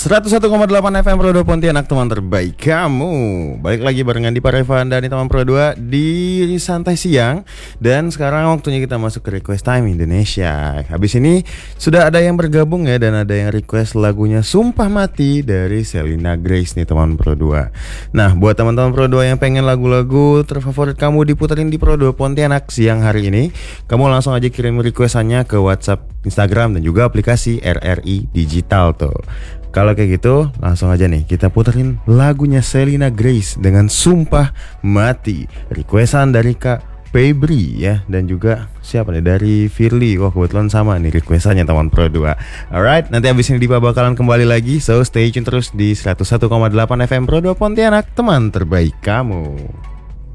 101,8 FM Pro 2 Pontianak, teman terbaik kamu. Balik lagi barengan di Parevan dan teman Pro 2 di Santai Siang. Dan sekarang waktunya kita masuk ke Request Time Indonesia. Habis ini sudah ada yang bergabung ya, dan ada yang request lagunya Sumpah Mati dari Selena Grace nih teman Pro 2. Nah, buat teman-teman Pro 2 yang pengen lagu-lagu terfavorit kamu diputerin di Pro 2 Pontianak siang hari ini, kamu langsung aja kirim requestannya ke WhatsApp, Instagram, dan juga aplikasi RRI Digital tuh. Kalau kayak gitu, langsung aja nih kita puterin lagunya Selena Grace dengan Sumpah Mati. Requestan dari Kak Febri ya, dan juga siapa nih, dari Firly. Wah, kebetulan sama nih requestannya teman Pro 2. Alright, nanti abis ini Dipa bakalan kembali lagi. So stay tune terus di 101,8 FM Pro 2 Pontianak, teman terbaik kamu.